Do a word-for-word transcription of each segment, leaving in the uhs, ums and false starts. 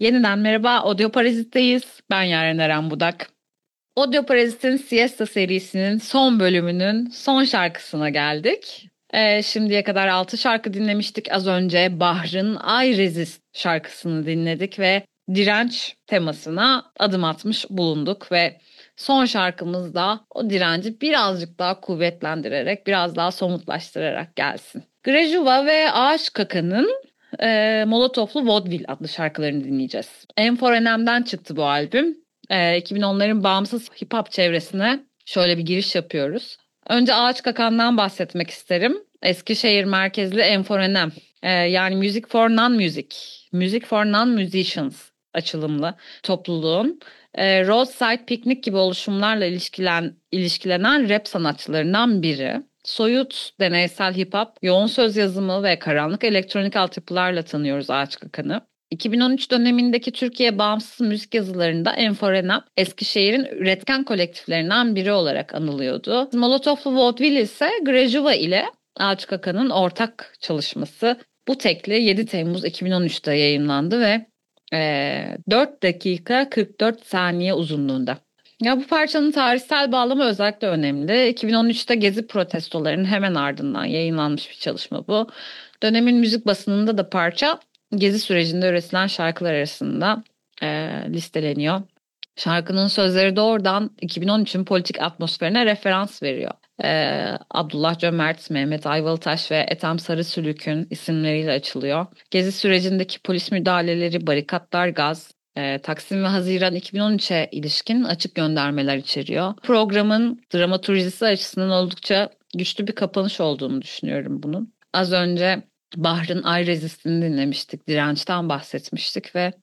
Yeniden merhaba, Audio Parazit'teyiz. Ben Yaren Eren Budak. Audio Parazit'in Siesta serisinin son bölümünün son şarkısına geldik. Ee, şimdiye kadar altı şarkı dinlemiştik. Az önce Bahr'ın I Resist şarkısını dinledik ve direnç temasına adım atmış bulunduk ve son şarkımızda o direnci birazcık daha kuvvetlendirerek, biraz daha somutlaştırarak gelsin. Grajuva ve Ağaç Kaka'nın e, Molotovlu Vaudeville adlı şarkılarını dinleyeceğiz. M four N M'den çıktı bu albüm. E, iki bin onların bağımsız hip hop çevresine şöyle bir giriş yapıyoruz. Önce Ağaç Kakan'dan bahsetmek isterim. Eskişehir merkezli M four N M e, yani Music for Non-Music, Music for Non-Musicians açılımlı topluluğun e, Roadside Picnic gibi oluşumlarla ilişkilen, ilişkilenen rap sanatçılarından biri. Soyut, deneysel hip hop, yoğun söz yazımı ve karanlık elektronik altyapılarla tanıyoruz Ağaç Kakan'ı. iki bin on üç dönemindeki Türkiye bağımsız müzik yazılarında M four N M, Eskişehir'in üretken kolektiflerinden biri olarak anılıyordu. Molotovlu Vaudeville ise Grajuva ile Ağaç Kaka'nın ortak çalışması. Bu tekli yedi Temmuz iki bin on üçte yayınlandı ve e, dört dakika kırk dört saniye uzunluğunda. Ya bu parçanın tarihsel bağlamı özellikle önemli. iki bin on üçte Gezi protestolarının hemen ardından yayınlanmış bir çalışma bu. Dönemin müzik basınında da parça Gezi sürecinde üretilen şarkılar arasında e, listeleniyor. Şarkının sözleri doğrudan iki bin on üçün politik atmosferine referans veriyor. Ee, Abdullah Cömert, Mehmet Ayvalıtaş ve Ethem Sarısülük'ün isimleriyle açılıyor. Gezi sürecindeki polis müdahaleleri, barikatlar, gaz, e, Taksim ve Haziran iki bin on üçe ilişkin açık göndermeler içeriyor. Programın dramaturjisi açısından oldukça güçlü bir kapanış olduğunu düşünüyorum bunun. Az önce Bahr'ın I Resist'ini dinlemiştik, dirençten bahsetmiştik ve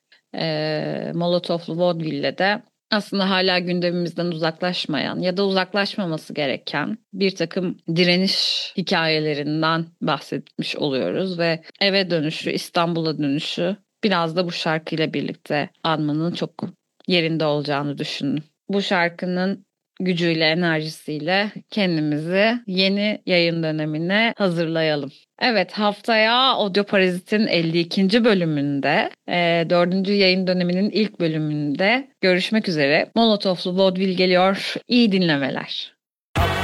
e, Molotovlu Vaudeville'le de aslında hala gündemimizden uzaklaşmayan ya da uzaklaşmaması gereken bir takım direniş hikayelerinden bahsetmiş oluyoruz ve eve dönüşü, İstanbul'a dönüşü biraz da bu şarkıyla birlikte anmanın çok yerinde olacağını düşünün. Bu şarkının gücüyle, enerjisiyle kendimizi yeni yayın dönemine hazırlayalım. Evet, haftaya Audio Parazit'in elli ikinci bölümünde, e, dördüncü yayın döneminin ilk bölümünde görüşmek üzere. Molotovlu Vaudeville geliyor. İyi dinlemeler.